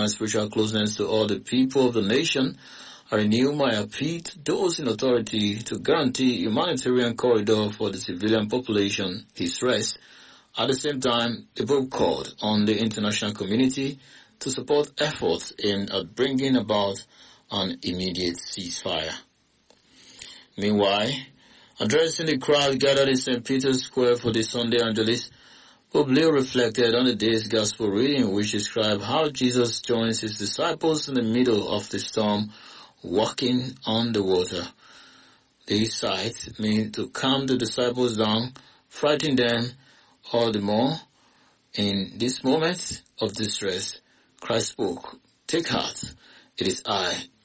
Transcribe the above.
spiritual closeness to all the people of the nation, I renew my appeal to those in authority to guarantee humanitarian corridor for the civilian population, his rest. At the same time, the Pope called on the international community to support efforts aimed at bringing about an immediate ceasefire. Meanwhile, addressing the crowd gathered in St. Peter's Square for the Sunday Angelus, Pope Leo reflected on the day's gospel reading, which described how Jesus joins his disciples in the middle of the storm, walking on the water. This sight meant to calm the disciples down, frighten them all the more. In this moment of distress, Christ spoke, "Take heart, it is I,